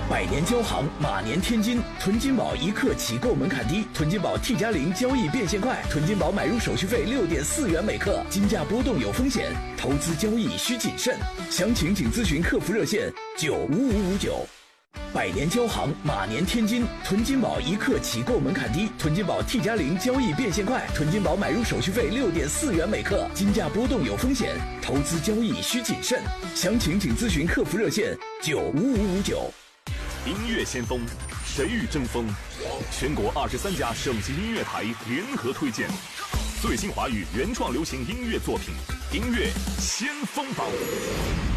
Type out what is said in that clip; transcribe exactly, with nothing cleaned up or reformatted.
百年交行，马年天金。囤金宝一克起购门槛低，囤金宝 T 加零交易变现快，囤金宝买入手续费六点四元每克，金价波动有风险，投资交易需谨慎。详情请咨询客服热线九五五五九。百年交行，马年天金。囤金宝一克起购门槛低，囤金宝 T 加零交易变现快，囤金宝买入手续费六点四元每克，金价波动有风险，投资交易需谨慎。详情请咨询客服热线九五五五九。 音乐先锋，谁与争锋？全国二十三家省级音乐台联合推荐最新华语原创流行音乐作品，音乐先锋榜。